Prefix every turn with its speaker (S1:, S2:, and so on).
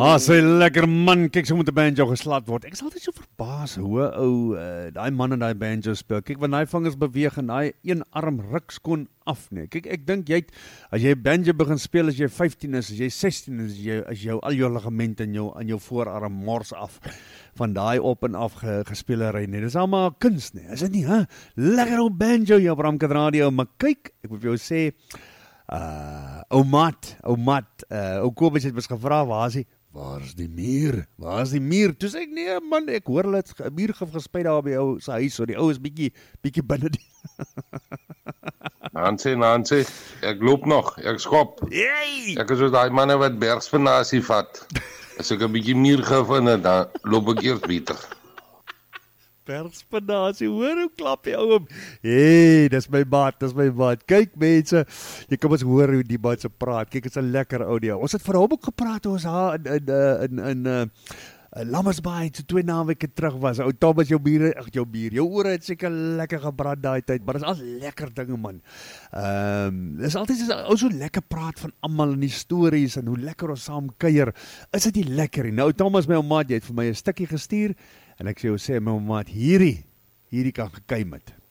S1: Sy lekker man, kyk so moet 'n banjo geslaat word. Ek is altyd so verbaas hoe ou daai man en daai banjo speel. Kyk wanneer daai vingers beweeg en daai een arm ruk skoon af, nee. Kyk, ek dink as jy banjo begin speel as jy 15 is, as jy 16 is, as jou al jou ligamente in jou voorarm mors af van daai op en af gespeelery, nee. Dis almal 'n kuns, nee. Is dit nie, hè? Lekker ou banjo, jou Bramkat Radio, maar kyk, ek wil vir jou sê ou Mat, ou Kobus het mos gevra, waar is die muur? Waar is die muur? Toe sê ek, nee man, ek hoor hulle het 'n muur gespuit daar by jou se huis, so die ou is bietjie binne die
S2: Nancy, ek loop nog, ek skop.
S1: Hey!
S2: Ek is so daai manne wat bergspinasie vat. As ek 'n bietjie muur gevind het, dan loop ek eers beter.
S1: Bergspinasie, hoor hoe klap jy ou. Hey, dis my maat. Kyk mense, jy kan ons hoor hoe die maat se praat. Kyk, dit is 'n lekker audio. Ons het vir hom ook gepraat toe ons daar in Lammersbaai, so 2 naweke terug was. Ou Thomas, jou ore het seker lekker gebrand daai tyd, maar dis al lekker dinge man. Dis altyd ou so lekker praat van almal en die stories en hoe lekker ons saam kuier. Is dit nie lekker nie? Nou Thomas, my ou maat, jy het vir my 'n stukkie gestuur en ek sê my ou maat, hierdie kan gekuim het.